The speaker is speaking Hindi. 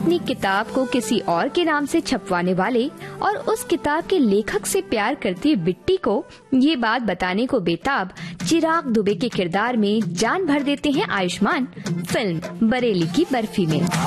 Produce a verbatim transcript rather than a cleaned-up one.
अपनी किताब को किसी और के नाम से छपवाने वाले और उस किताब के लेखक से प्यार करती बिट्टी को ये बात बताने को बेताब चिराग दुबे के किरदार में जान भर देते हैं आयुष्मान फिल्म बरेली की बर्फी में।